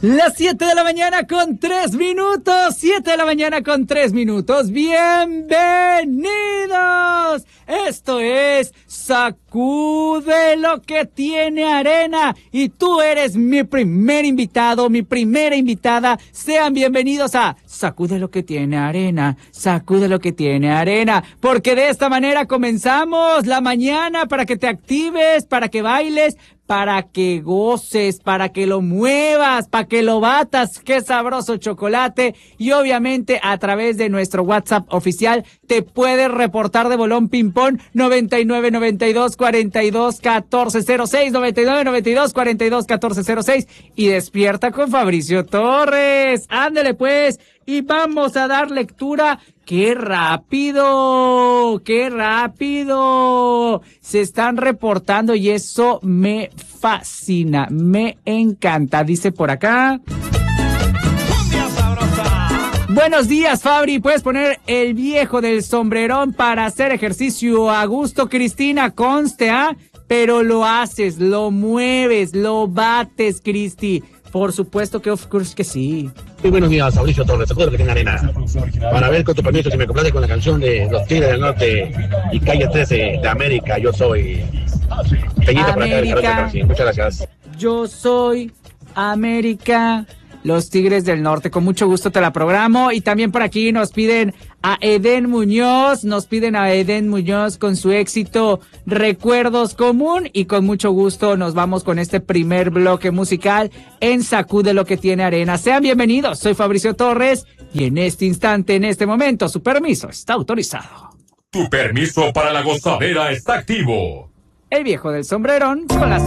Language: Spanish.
Las 7 de la mañana con 3 minutos. 7 de la mañana con 3 minutos. ¡Bienvenidos! Esto es Sacude lo que tiene arena. Y tú eres mi primer invitado, mi primera invitada. Sean bienvenidos a Sacude lo que tiene arena. Sacude lo que tiene arena. Porque de esta manera comenzamos la mañana para que te actives, para que bailes, para que goces, para que lo muevas, para que lo batas. ¡Qué sabroso chocolate! Y obviamente a través de nuestro WhatsApp oficial te puedes reportar de bolón ping-pong 9992421406, 9992421406 y despierta con Fabricio Torres. ¡Ándale pues! Y vamos a dar lectura. ¡Qué rápido! ¡Qué rápido! Se están reportando y eso me fascina, me encanta. Dice por acá. Buenos días, Fabri. Puedes poner el viejo del sombrerón para hacer ejercicio a gusto, Cristina. Conste, ¿ah? Pero lo haces, lo mueves, lo bates, Cristi. Por supuesto que of course que sí. Muy buenos días, Fabricio Torres, Sacude lo que tiene arena. Para ver, con tu permiso, si me complace con la canción de Los Tigres del Norte y Calle 13 de América. Yo soy Peñita para acá del Jarocho. Muchas gracias. Yo soy América, Los Tigres del Norte. Con mucho gusto te la programo. Y también por aquí nos piden a Eden Muñoz, con su éxito Recuerdos Común, y con mucho gusto nos vamos con este primer bloque musical en Sacude lo que tiene arena. Sean bienvenidos, soy Fabricio Torres y en este instante, en este momento, su permiso está autorizado. Tu permiso para la gozadera está activo. El viejo del sombrerón con las